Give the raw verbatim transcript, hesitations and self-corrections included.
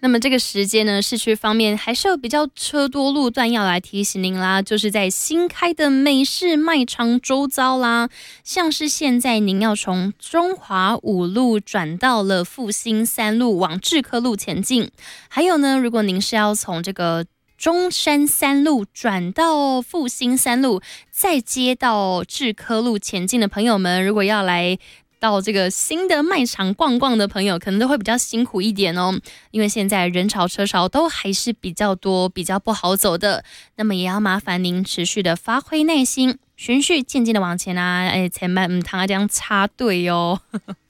那么这个时间呢，市区方面还是有比较车多路段要来提醒您啦，就是在新开的美式卖场周遭啦，像是现在您要从中华五路转到了复兴三路往志科路前进，还有呢，如果您是要从这个中山三路转到复兴三路，再接到志科路前进的朋友们，如果要来到这个新的卖场逛逛的朋友，可能都会比较辛苦一点哦，因为现在人潮车潮都还是比较多，比较不好走的。那么也要麻烦您持续的发挥耐心，循序渐进的往前啊，哎，千万唔通这样插队哦。